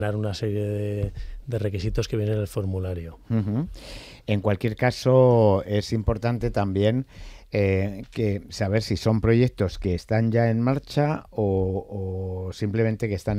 una serie de requisitos que vienen en el formulario. Uh-huh. En cualquier caso, es importante también que saber si son proyectos que están ya en marcha o simplemente que están